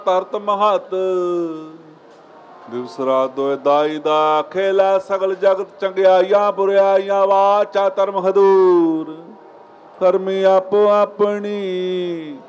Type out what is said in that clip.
ਤਰਤ ਮਹਤ ਦਿਵਸ ਰਾਤ ਦੋਇ ਦਾਈ ਦਾ ਖੇਲਾ ਸਗਲ ਜਗਤ ਚੰਗਿਆਈਆਂ ਬੁਰਿਆਈਆਂ ਵਾਚਾ ਧਰਮ ਹਦੂਰ ਕਰਮੀ ਆਪੋ ਆਪਣੀ